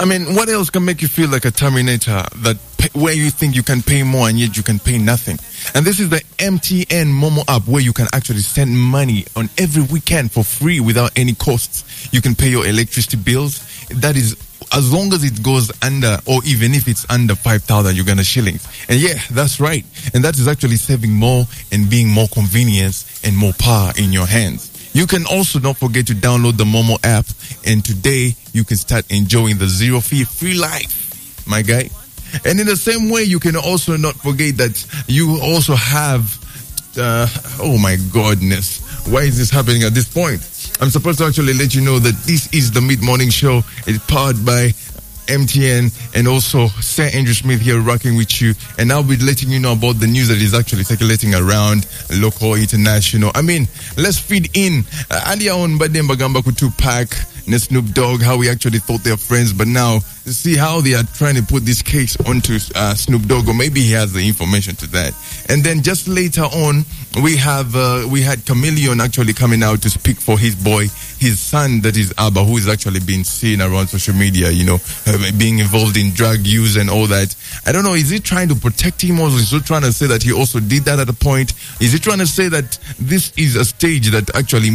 I mean, what else can make you feel like a Terminator where you think you can pay more and yet you can pay nothing? And this is the MTN Momo app where you can actually send money on every weekend for free without any costs. You can pay your electricity bills. That is, as long as it goes under, or even if it's under 5,000 Uganda shillings. And yeah, that's right. And that is actually saving more and being more convenience and more power in your hands. You can also not forget to download the Momo app, and today you can start enjoying the zero fee free life, my guy. And in the same way, you can also not forget that you also have, oh my goodness, why is this happening at this point? I'm supposed to actually let you know that this is the Mid-Morning Show. It's powered by MTN, and also Sir Andrew Smith here rocking with you, and I'll be letting you know about the news that is actually circulating around local, international. I mean, let's feed in earlier on Badem Bagamba Tupac and Snoop Dogg, how we actually thought they're friends, but now see how they are trying to put this case onto Snoop Dogg, or maybe he has the information to that. And then just later on, we had Chameleon actually coming out to speak for his boy, his son, that is Abba, who is actually being seen around social media, you know, being involved in drug use and all that. I don't know, is he trying to protect him, or is he trying to say that he also did that at a point? Is he trying to say that this is a stage that actually